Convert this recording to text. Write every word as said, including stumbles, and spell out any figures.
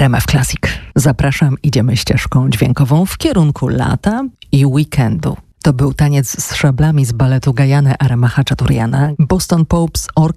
R M F Classic. Zapraszam, idziemy ścieżką dźwiękową w kierunku lata i weekendu. To był taniec z szablami z baletu Gayane Arama Khachaturiana, Boston Popes Orchestra